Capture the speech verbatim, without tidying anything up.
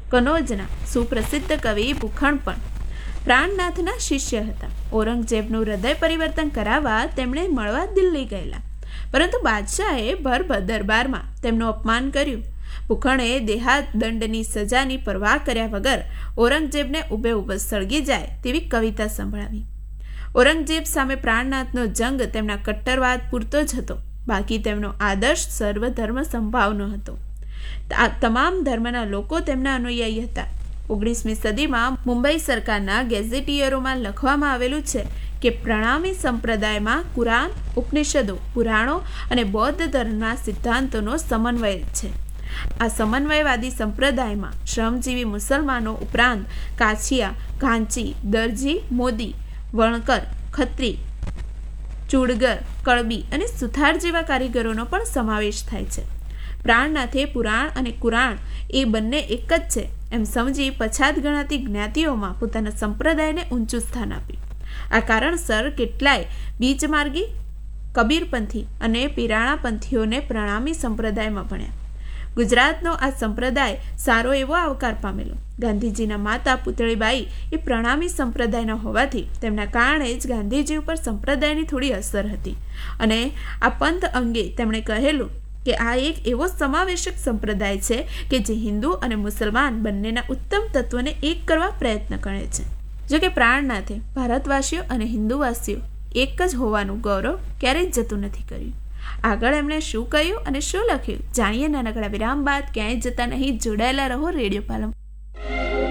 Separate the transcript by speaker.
Speaker 1: કનોજના સુપ્રસિદ્ધ કવિ ભૂખણ પણ પ્રાણનાથના શિષ્ય હતા. ઔરંગઝેબનું હૃદય પરિવર્તન કરાવવા તેમણે મળવા દિલ્હી ગયેલા, પરંતુ બાદશાહે ભર દરબારમાં તેમનું અપમાન કર્યું. ભૂખણે દેહાત દંડની સજાની પરવા કર્યા વગર ઔરંગઝેબને ઉભે ઉભે સળગી જાય તેવી કવિતા સંભળાવી. ઔરંગઝેબ સામે પ્રાણનાથનો જંગ તેમના કટ્ટરવાદ પૂરતો જ હતો, બાકી તેમનો આદર્શ સર્વધર્મ સંભાવનો હતો. આ તમામ ધર્મના લોકો તેમના અનુયાયી હતા. ઓગણીસમી સદીમાં મુંબઈ સરકારના ગેઝેટિયરોમાં લખવામાં આવેલું છે કે પ્રણામી સંપ્રદાયમાં કુરાન, ઉપનિષદો, પુરાણો અને બૌદ્ધ ધર્મના સિદ્ધાંતોનો સમન્વય છે. આ સમન્વયવાદી સંપ્રદાયમાં શ્રમજીવી મુસલમાનો ઉપરાંત કાછિયા, ઘાંચી, દરજી, મોદી, વણકર, ખત્રી, ચૂડગર, કળબી અને સુથાર જેવા કારીગરોનો પણ સમાવેશ થાય છે. પ્રાણનાથે પુરાણ અને કુરાણ એ બંને એક જ છે એમ સમજી પછાત ગણાતી જ્ઞાતિઓમાં પોતાના સંપ્રદાયને ઊંચું સ્થાન આપ્યું. આ કારણસર કેટલાય બીજમાર્ગી, કબીરપંથી અને પિરાણા પંથીઓને પ્રણામી સંપ્રદાયમાં ભણ્યા. ગુજરાતનો આ સંપ્રદાય સારો એવો આવકાર પામેલો. ગાંધીજીના માતા પુતળીબાઈ એ પ્રણામી સંપ્રદાયના હોવાથી તેમના કારણે જ ગાંધીજી ઉપર સંપ્રદાયની થોડી અસર હતી, અને આ પંથ અંગે તેમણે કહેલું કે આ એક એવો સમાવેશક સંપ્રદાય છે કે જે હિન્દુ અને મુસલમાન બંનેના ઉત્તમ તત્વોને એક કરવા પ્રયત્ન કરે છે. જો કે પ્રાણનાથે ભારતવાસીઓ અને હિન્દુવાસીઓ એક જ હોવાનું ગૌરવ ક્યારેય જતું નથી કર્યું. આગળ એમણે શું કહ્યું અને શું લખ્યું જાણીએ નાનકડા વિરામ બાદ. ક્યાંય જતા નહીં, જોડાયેલા રહો રેડિયો પાલનપુર.